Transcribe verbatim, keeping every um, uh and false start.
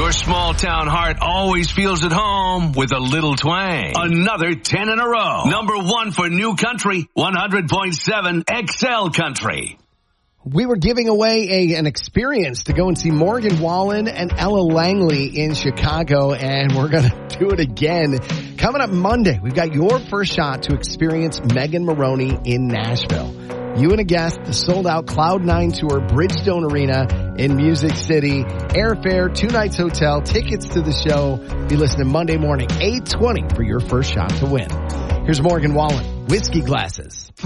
Your small town heart always feels at home with a little twang. Another ten in a row. Number one for New Country, one hundred point seven X L Country. We were giving away a, an experience to go and see Morgan Wallen and Ella Langley in Chicago, and we're going to do it again. Coming up Monday, we've got your first shot to experience Megan Moroney in Nashville. You and a guest, the sold-out Cloud nine Tour, Bridgestone Arena in Music City. Airfare, two nights hotel, tickets to the show. Be listening Monday morning, eight twenty for your first shot to win. Here's Morgan Wallen, Whiskey Glasses.